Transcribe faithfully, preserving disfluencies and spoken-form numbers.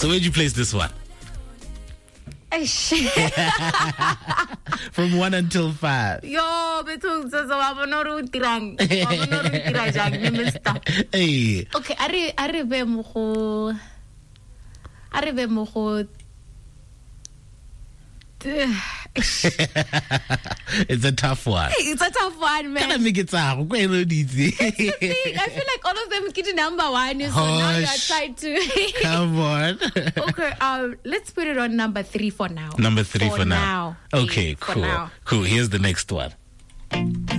So where'd you place this one? From one until five. Yo, betul so wabonoro tirang. Wabonoro tirajang nemesta. Hey. Okay, are are be mo go are be mo go It's a tough one. It's a tough one, man. Can I make it sound quite easy? I feel like all of them getting number one. So now you're trying to. Come on. Okay, um, let's put it on number three for now. Number three for, for now. now. Okay, for cool. Now. Cool. Here's the next one.